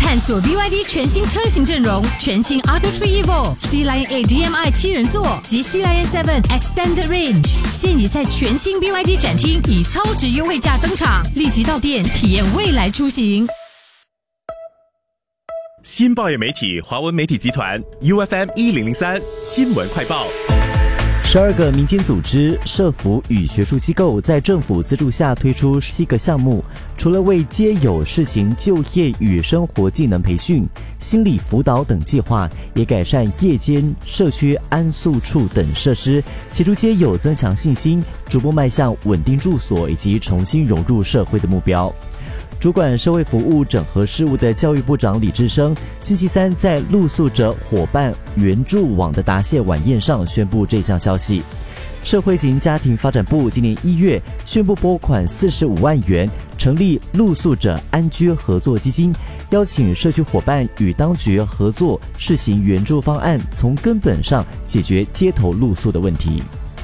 探索 BYD 全新车型阵容，全新 AT3 Evo、Sea Lion 8 DMI 7人座及 Sea Lion 7 Extended Range， 现已在全新 BYD 展厅以超值优惠价登场，立即到店体验未来出行。 新报业媒体华文媒体集团 UFM1003 新闻快报。 12个民间组织、社福与学术机构在政府资助下推出7个项目，除了为街友试行就业与生活技能培训、心理辅导等计划，也改善夜间社区安宿处等设施，协助街友增强信心，逐步迈向稳定住所以及重新融入社会的目标。主管社会服务整合事务的教育部长李志生，星期三在露宿者伙伴援助网的答谢晚宴上宣布这项消息。社会及家庭发展部今年1月宣布拨款45万元，成立露宿者安居合作基金，邀请社区伙伴与当局合作试行援助方案，从根本上解决街头露宿的问题。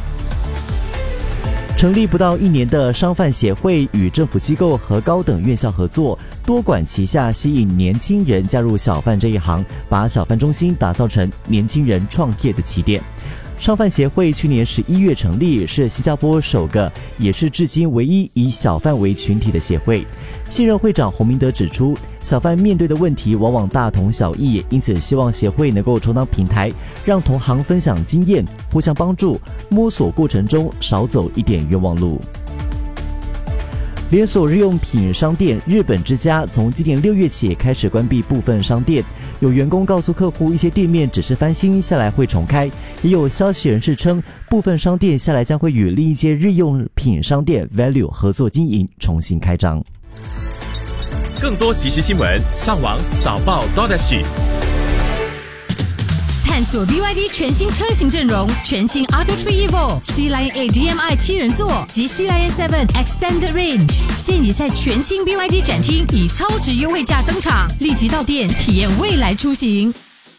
成立不到1年的商贩协会与政府机构和高等院校合作，多管齐下，吸引年轻人加入小贩这一行，把小贩中心打造成年轻人创业的起点。商贩协会去年11月成立，是新加坡首个，也是至今唯一以小贩为群体的协会。现任会长洪明德指出，小贩面对的问题往往大同小异，因此希望协会能够充当平台，让同行分享经验，互相帮助，摸索过程中少走一点冤枉路。连锁日用品商店日本之家从今年6月起开始关闭部分商店，有员工告诉客户，一些店面只是翻新下来会重开，也有消息人士称，部分商店下来将会与另一间日用品商店 Value 合作经营，重新开张。 更多即时新闻，上网早报 .SG。 探索 BYD 全新车型阵容，全新 AT3 Evo、Sea Lion 8 DMI 7人座及 Sea Lion 7 Extended Range， 现已在全新 BYD 展厅以超值优惠价登场，立即到店体验未来出行。